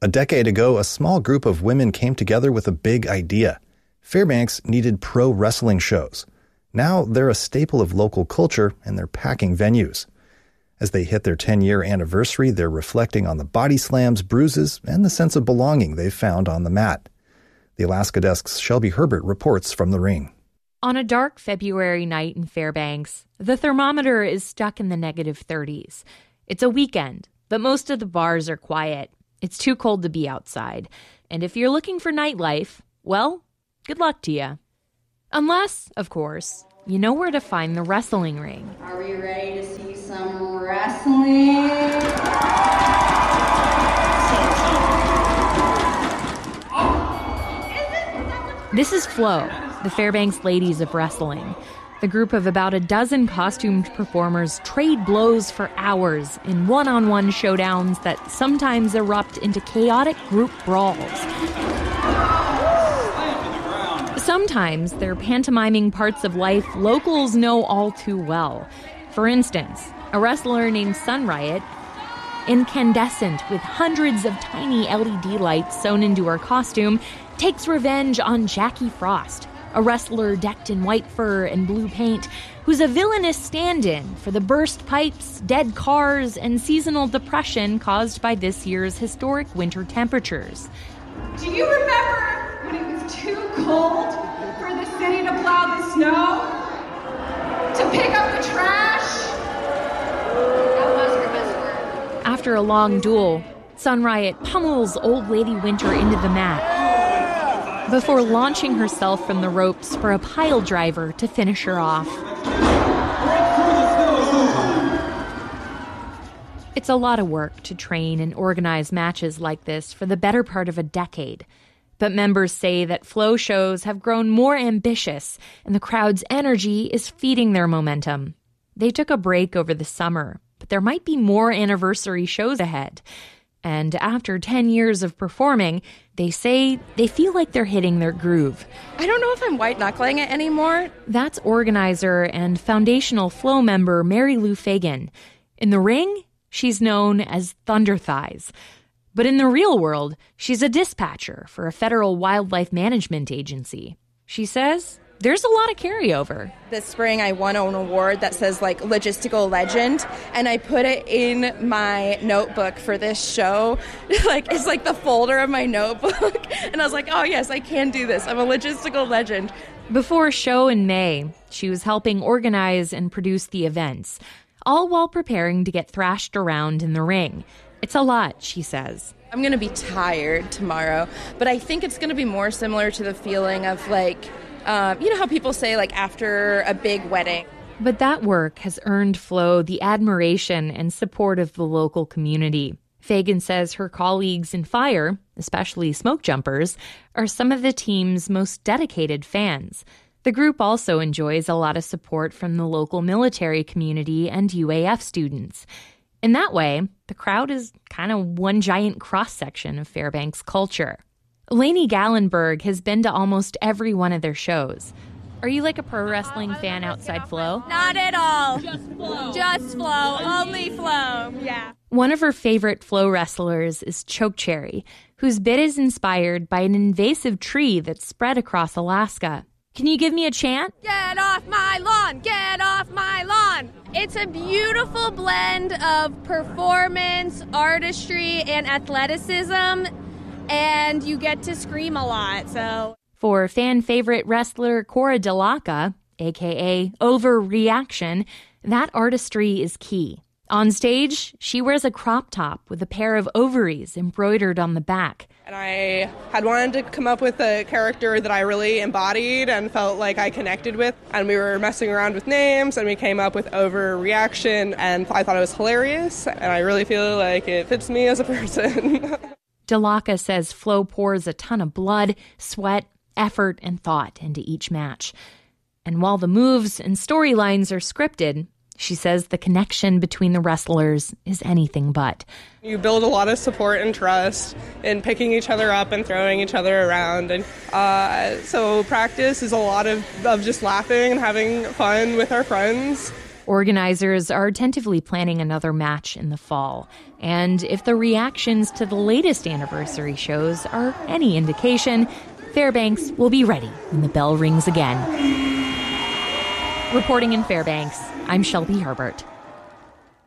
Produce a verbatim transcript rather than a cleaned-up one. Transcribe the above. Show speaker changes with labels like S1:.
S1: A decade ago, a small group of women came together with a big idea. Fairbanks needed pro wrestling shows. Now they're a staple of local culture, and they're packing venues. As they hit their ten-year anniversary, they're reflecting on the body slams, bruises, and the sense of belonging they've found on the mat. The Alaska Desk's Shelby Herbert reports from the ring.
S2: On a dark February night in Fairbanks, the thermometer is stuck in the negative thirties. It's a weekend, but most of the bars are quiet. It's too cold to be outside. And if you're looking for nightlife, well, good luck to you. Unless, of course, you know where to find the wrestling ring.
S3: Are we ready to see some wrestling?
S2: This is Flow, the Fairbanks Ladies of Wrestling. The group of about a dozen costumed performers trade blows for hours in one-on-one showdowns that sometimes erupt into chaotic group brawls. Sometimes they're pantomiming parts of life locals know all too well. For instance, a wrestler named Sun Riot, incandescent with hundreds of tiny L E D lights sewn into her costume, takes revenge on Jackie Frost, a wrestler decked in white fur and blue paint, who's a villainous stand-in for the burst pipes, dead cars, and seasonal depression caused by this year's historic winter temperatures.
S4: Do you remember when it was too cold for the city to plow the snow? To pick up the trash? That was her best work.
S2: After a long duel, Sun Riot pummels Old Lady Winter into the mat before launching herself from the ropes for a pile driver to finish her off. It's a lot of work to train and organize matches like this for the better part of a decade. But members say that Flow shows have grown more ambitious, and the crowd's energy is feeding their momentum. They took a break over the summer, but there might be more anniversary shows ahead. And after ten years of performing, they say they feel like they're hitting their groove.
S5: I don't know if I'm white-knuckling it anymore.
S2: That's organizer and foundational Flow member Mary Lou Fagan. In the ring, she's known as Thunder Thighs. But in the real world, she's a dispatcher for a federal wildlife management agency. She says there's a lot of carryover.
S5: This spring, I won an award that says, like, logistical legend, and I put it in my notebook for this show. Like, it's like the folder of my notebook. And I was like, oh, yes, I can do this. I'm a logistical legend.
S2: Before a show in May, she was helping organize and produce the events, all while preparing to get thrashed around in the ring. It's a lot, she says.
S5: I'm going to be tired tomorrow, but I think it's going to be more similar to the feeling of, like, Um, you know how people say, like, after a big wedding.
S2: But that work has earned Flo the admiration and support of the local community. Fagan says her colleagues in Fire, especially Smoke Jumpers, are some of the team's most dedicated fans. The group also enjoys a lot of support from the local military community and U A F students. In that way, the crowd is kind of one giant cross-section of Fairbanks culture. Lainey Gallenberg has been to almost every one of their shows. Are you like a pro wrestling fan outside Flow?
S6: Not at all. Just Flow. Just Flow. Only Flow. Yeah.
S2: One of her favorite Flow wrestlers is Chokecherry, whose bit is inspired by an invasive tree that's spread across Alaska. Can you give me a chant?
S6: Get off my lawn! Get off my lawn! It's a beautiful blend of performance, artistry, and athleticism. And you get to scream a lot, so.
S2: For fan favorite wrestler Cora Delaka, aka Overreaction, that artistry is key. On stage, she wears a crop top with a pair of ovaries embroidered on the back.
S7: And I had wanted to come up with a character that I really embodied and felt like I connected with. And we were messing around with names, and we came up with Overreaction, and I thought it was hilarious. And I really feel like it fits me as a person.
S2: Delaka says Flo pours a ton of blood, sweat, effort, and thought into each match. And while the moves and storylines are scripted, she says the connection between the wrestlers is anything but.
S7: You build a lot of support and trust in picking each other up and throwing each other around. And uh, so practice is a lot of, of just laughing and having fun with our friends.
S2: Organizers are tentatively planning another match in the fall. And if the reactions to the latest anniversary shows are any indication, Fairbanks will be ready when the bell rings again. Reporting in Fairbanks, I'm Shelby Herbert.